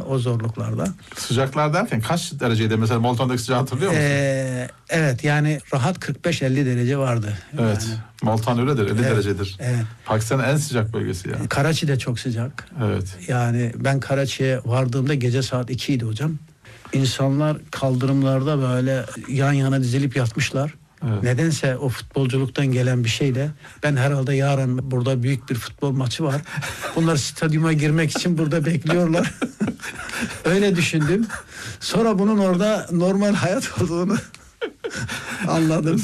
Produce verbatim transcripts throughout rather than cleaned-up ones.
o zorluklarda. Sıcaklar derken kaç dereceydi? Mesela Molton'daki sıcağı hatırlıyor musun? Ee, evet yani rahat kırk beş elli derece vardı. Evet. Yani. Molton öyledir. elli Evet, derecedir. Evet. Pakistan'ın en sıcak bölgesi ya. Karachi de çok sıcak. Evet. Yani ben Karachi'ye vardığımda gece saat iki idi hocam. İnsanlar kaldırımlarda böyle yan yana dizilip yatmışlar. Evet. Nedense o futbolculuktan gelen bir şeyle ben herhalde yarın burada büyük bir futbol maçı var. Bunlar stadyuma girmek için burada bekliyorlar. Öyle düşündüm. Sonra bunun orada normal hayat olduğunu anladım.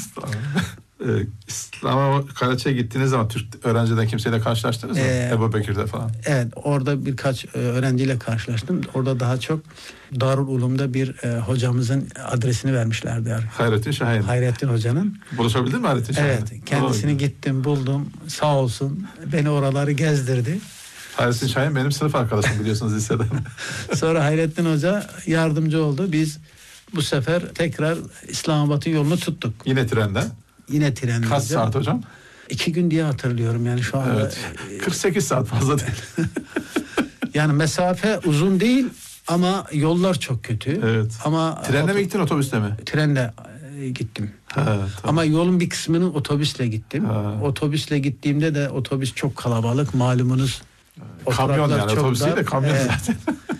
Ee, İslam'a Karachi'ye gittiğiniz zaman Türk öğrenciden kimseyle karşılaştınız mı? Ee, Ebu Bekir'de falan. Evet, orada birkaç öğrenciyle karşılaştım. Orada daha çok Darul Ulum'da bir e, hocamızın adresini vermişlerdi. Hayrettin Şahin. Hayrettin Hoca'nın. Buluşabildin mi Hayrettin Şahin'le? Evet, kendisini Doğru. gittim, buldum. Sağ olsun. Beni oraları gezdirdi. Hayrettin Şahin benim sınıf arkadaşım biliyorsunuz liseden. Sonra Hayrettin Hoca yardımcı oldu. Biz bu sefer tekrar İslamabad'ın yolunu tuttuk. Yine trenden. Yine trenle. Kaç saat hocam? İki gün diye hatırlıyorum yani şu anda. Evet. kırk sekiz saat fazla değil. Yani mesafe uzun değil ama yollar çok kötü. Evet. Ama Trenle mi gittin otobüsle mi? Trenle e, gittim. Ha, tamam. Ama yolun bir kısmını otobüsle gittim. Ha. Otobüsle gittiğimde de otobüs çok kalabalık malumunuz. Kamyon yani çok otobüs değil de dar. kamyon Evet. zaten.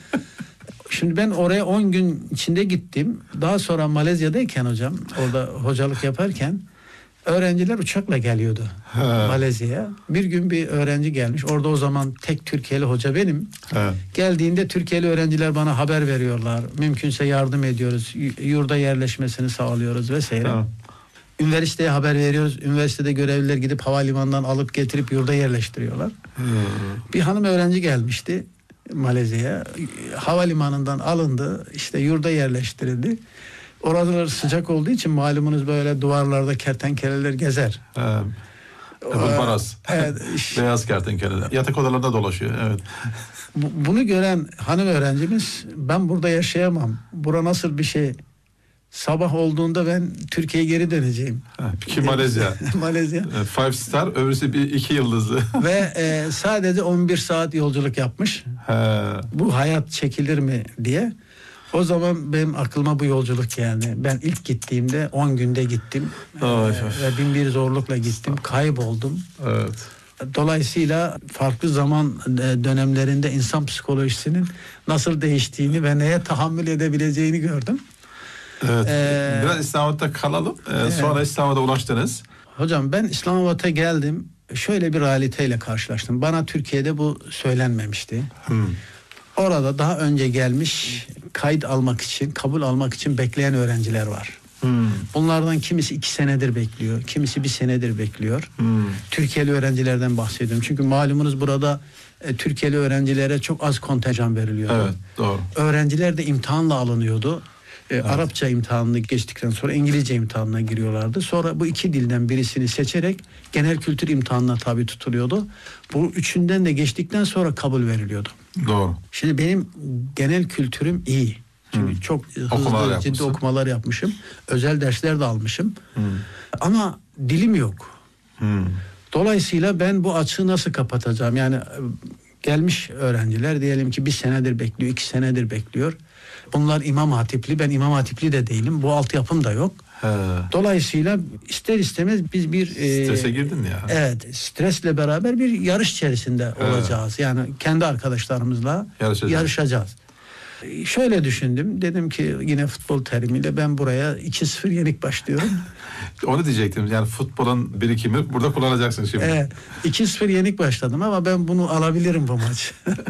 Şimdi ben oraya on gün içinde gittim. Daha sonra Malezya'dayken hocam orada hocalık yaparken öğrenciler uçakla geliyordu Ha. Malezya'ya. Bir gün bir öğrenci gelmiş. Orada o zaman tek Türkiye'li hoca benim. Ha. Geldiğinde Türkiye'li öğrenciler bana haber veriyorlar. Mümkünse yardım ediyoruz. y- Yurda yerleşmesini sağlıyoruz vesaire. Ha. Üniversiteye haber veriyoruz. Üniversitede görevliler gidip havalimanından alıp getirip yurda yerleştiriyorlar. Ha. Bir hanım öğrenci gelmişti Malezya'ya. Havalimanından alındı. İşte yurda yerleştirildi. Oralar sıcak olduğu için malumunuz böyle duvarlarda kertenkeleler gezer. Ha. Ebul Baraz. Evet. Beyaz kertenkeleler. Yatak odalarında dolaşıyor. Evet. Bu- Bunu gören hanım öğrencimiz ben burada yaşayamam. Bura nasıl bir şey? Sabah olduğunda ben Türkiye'ye geri döneceğim. Ha, ki Malezya. Malezya. E, Five star, öbürsü bir iki yıldızlı. Ve e, sadece on bir saat yolculuk yapmış. Ha. Bu hayat çekilir mi diye. O zaman benim aklıma bu yolculuk geldi. Ben ilk gittiğimde on günde gittim. Ay, Ee, ay. ve bin bir zorlukla gittim. Kayboldum. Evet. Dolayısıyla farklı zaman e, dönemlerinde insan psikolojisinin nasıl değiştiğini ve neye tahammül edebileceğini gördüm. Evet. Ee, Biraz İslamabad'da kalalım. Ee, sonra İslamabad'a ulaştınız. Hocam ben İslamabad'a geldim. Şöyle bir realiteyle karşılaştım. Bana Türkiye'de bu söylenmemişti. Hmm. Orada daha önce gelmiş kayıt almak için, kabul almak için bekleyen öğrenciler var. Hmm. Bunlardan kimisi iki senedir bekliyor, kimisi bir senedir bekliyor. Hmm. Türkiye'li öğrencilerden bahsediyorum. Çünkü malumunuz burada e, Türkiye'li öğrencilere çok az kontenjan veriliyordu. Evet, doğru. Öğrenciler de imtihanla alınıyordu. E, Arapça imtihanını geçtikten sonra İngilizce imtihanına giriyorlardı. Sonra bu iki dilden birisini seçerek genel kültür imtihanına tabi tutuluyordu. Bu üçünden de geçtikten sonra kabul veriliyordu. Doğru. Şimdi benim genel kültürüm iyi. Çünkü Hmm. çok hızlı, Okumalar ciddi yapmışsın. okumalar yapmışım. Özel dersler de almışım. Hmm. Ama dilim yok. Hmm. Dolayısıyla ben bu açığı nasıl kapatacağım? Yani e, gelmiş öğrenciler diyelim ki bir senedir bekliyor, iki senedir bekliyor. Bunlar İmam Hatipli, ben İmam Hatipli de değilim. Bu altyapım da yok. He. Dolayısıyla ister istemez biz bir... e, Strese girdin ya. Evet, stresle beraber bir yarış içerisinde Evet. olacağız. Yani kendi arkadaşlarımızla Yarışacağız. yarışacağız. E, Şöyle düşündüm, dedim ki yine futbol terimiyle ben buraya iki sıfır yenik başlıyorum. Onu diyecektim. Yani futbolun birikimi burada kullanacaksın şimdi. Evet, iki sıfır yenik başladım ama ben bunu alabilirim bu maç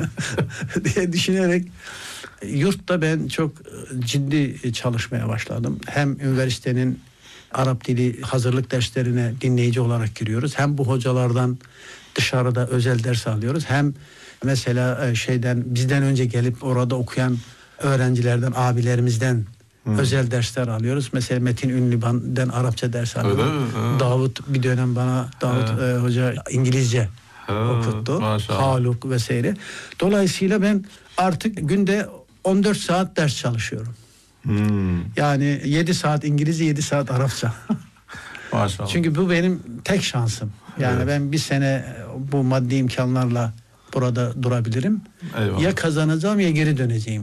diye düşünerek yurtta ben çok ciddi çalışmaya başladım. Hem üniversitenin Arap dili hazırlık derslerine dinleyici olarak giriyoruz. Hem bu hocalardan dışarıda özel ders alıyoruz. Hem mesela şeyden bizden önce gelip orada okuyan öğrencilerden, abilerimizden Hmm. özel dersler alıyoruz. Mesela Metin Ünlüban'dan Arapça ders Öyle alıyorum. mi? Ha. Davut bir dönem bana Davut Ha. e, hoca İngilizce Ha, okuttu. maşallah. Haluk vesaire. Dolayısıyla ben artık günde on dört saat ders çalışıyorum. Hmm. Yani yedi saat İngilizce, yedi saat Arapça. Maşallah. Çünkü bu benim tek şansım. Yani Evet. ben bir sene bu maddi imkanlarla burada durabilirim. Eyvallah. Ya kazanacağım ya geri döneceğim.